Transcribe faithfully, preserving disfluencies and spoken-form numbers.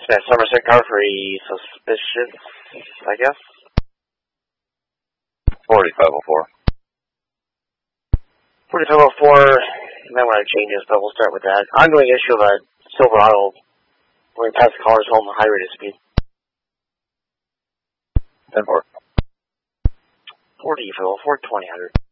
That Somerset car for a suspicious, I guess. forty-five oh four. forty-five oh four, you might want to change this, but we'll start with that. Ongoing issue of a Silverado going past the caller's home at high rate of speed. ten four. forty-five oh four, twenty hundred.